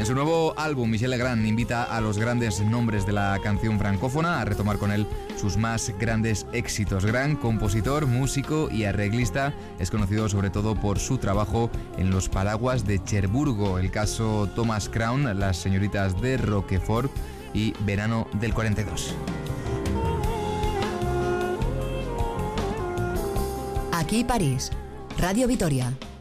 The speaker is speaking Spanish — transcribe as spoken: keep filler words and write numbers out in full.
En su nuevo álbum, Michel Legrand invita a los grandes nombres de la canción francófona a retomar con él sus más grandes éxitos. Gran compositor, músico y arreglista, es conocido sobre todo por su trabajo en Los Paraguas de Cherburgo, el caso Thomas Crown, Las señoritas de Roquefort y Verano del cuarenta y dos. Aquí París, Radio Vitoria.